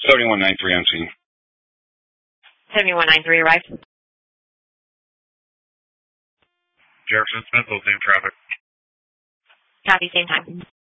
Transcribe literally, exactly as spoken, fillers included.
seventy-one ninety-three on scene. seventy-one ninety-three arrived. Jefferson Smith, same traffic. Copy, same time.